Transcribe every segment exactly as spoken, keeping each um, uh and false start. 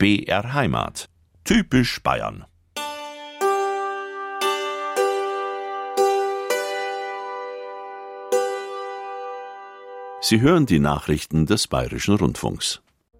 B R Heimat. Typisch Bayern. Sie hören die Nachrichten des Bayerischen Rundfunks.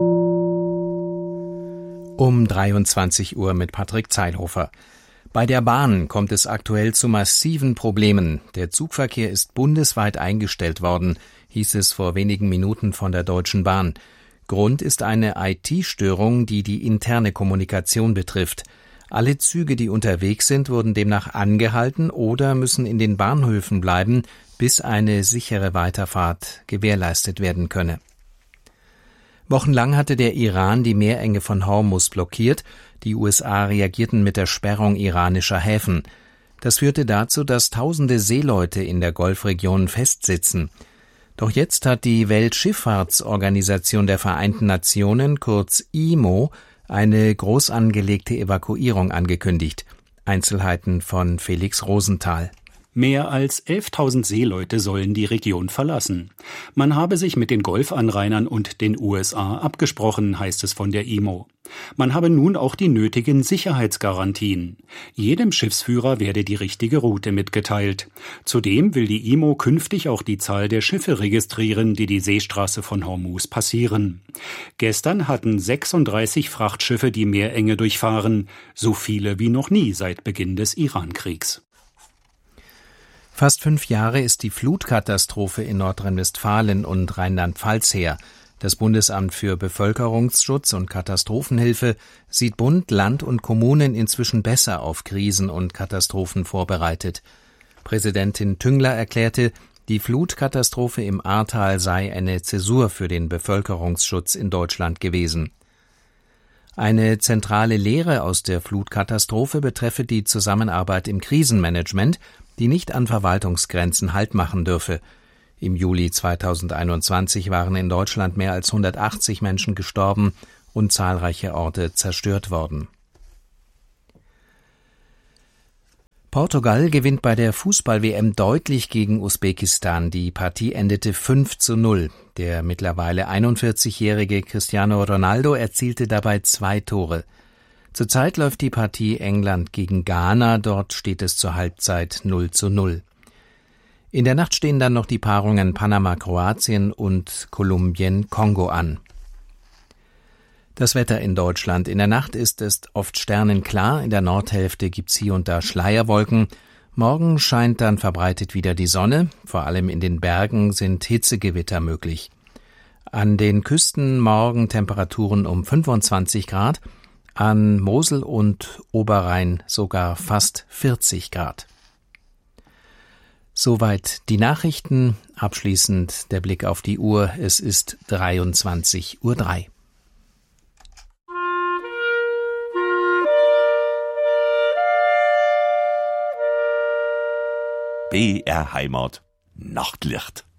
Um dreiundzwanzig Uhr mit Patrick Zeilhofer. Bei der Bahn kommt es aktuell zu massiven Problemen. Der Zugverkehr ist bundesweit eingestellt worden, hieß es vor wenigen Minuten von der Deutschen Bahn. Grund ist eine I T-Störung, die die interne Kommunikation betrifft. Alle Züge, die unterwegs sind, wurden demnach angehalten oder müssen in den Bahnhöfen bleiben, bis eine sichere Weiterfahrt gewährleistet werden könne. Wochenlang hatte der Iran die Meerenge von Hormuz blockiert. Die U S A reagierten mit der Sperrung iranischer Häfen. Das führte dazu, dass tausende Seeleute in der Golfregion festsitzen. Doch jetzt hat die Weltschifffahrtsorganisation der Vereinten Nationen, kurz I M O, eine groß angelegte Evakuierung angekündigt. Einzelheiten von Felix Rosenthal. Mehr als elftausend Seeleute sollen die Region verlassen. Man habe sich mit den Golfanrainern und den U S A abgesprochen, heißt es von der I M O. Man habe nun auch die nötigen Sicherheitsgarantien. Jedem Schiffsführer werde die richtige Route mitgeteilt. Zudem will die I M O künftig auch die Zahl der Schiffe registrieren, die die Seestraße von Hormuz passieren. Gestern hatten sechsunddreißig Frachtschiffe die Meerenge durchfahren, so viele wie noch nie seit Beginn des Irankriegs. Fast fünf Jahre ist die Flutkatastrophe in Nordrhein-Westfalen und Rheinland-Pfalz her. Das Bundesamt für Bevölkerungsschutz und Katastrophenhilfe sieht Bund, Land und Kommunen inzwischen besser auf Krisen und Katastrophen vorbereitet. Präsidentin Tüngler erklärte, die Flutkatastrophe im Ahrtal sei eine Zäsur für den Bevölkerungsschutz in Deutschland gewesen. Eine zentrale Lehre aus der Flutkatastrophe betreffe die Zusammenarbeit im Krisenmanagement, die nicht an Verwaltungsgrenzen Halt machen dürfe. Im Juli zweitausendeinundzwanzig waren in Deutschland mehr als hundertachtzig Menschen gestorben und zahlreiche Orte zerstört worden. Portugal gewinnt bei der Fußball-W M deutlich gegen Usbekistan. Die Partie endete fünf zu null. Der mittlerweile einundvierzigjährige Cristiano Ronaldo erzielte dabei zwei Tore. Zurzeit läuft die Partie England gegen Ghana, dort steht es zur Halbzeit null zu null. In der Nacht stehen dann noch die Paarungen Panama-Kroatien und Kolumbien-Kongo an. Das Wetter in Deutschland. In der Nacht ist es oft sternenklar, in der Nordhälfte gibt's hier und da Schleierwolken. Morgen scheint dann verbreitet wieder die Sonne, vor allem in den Bergen sind Hitzegewitter möglich. An den Küsten morgen Temperaturen um fünfundzwanzig Grad, an Mosel und Oberrhein sogar fast vierzig Grad. Soweit die Nachrichten. Abschließend der Blick auf die Uhr. Es ist dreiundzwanzig Uhr drei. B R Heimat. Nachtlicht.